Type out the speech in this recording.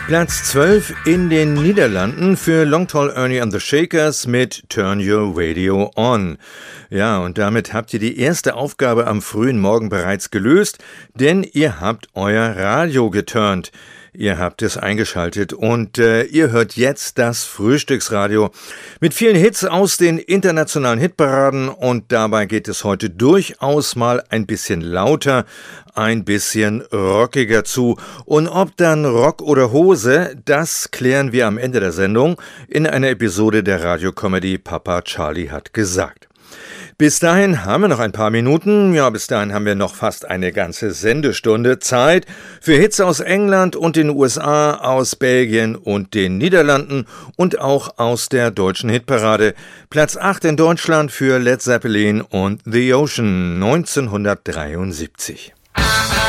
Platz 12 in den Niederlanden für Long Tall Ernie and the Shakers mit Turn Your Radio On. Ja, und damit habt ihr die erste Aufgabe am frühen Morgen bereits gelöst, denn ihr habt euer Radio geturnt. Ihr habt es eingeschaltet und ihr hört jetzt das Frühstücksradio mit vielen Hits aus den internationalen Hitparaden und dabei geht es heute durchaus mal ein bisschen lauter, ein bisschen rockiger zu. Und ob dann Rock oder Hose, das klären wir am Ende der Sendung in einer Episode der Radiocomedy Papa Charlie hat gesagt. Bis dahin haben wir noch ein paar Minuten, ja, bis dahin haben wir noch fast eine ganze Sendestunde Zeit für Hits aus England und den USA, aus Belgien und den Niederlanden und auch aus der deutschen Hitparade. Platz 8 in Deutschland für Led Zeppelin und The Ocean 1973.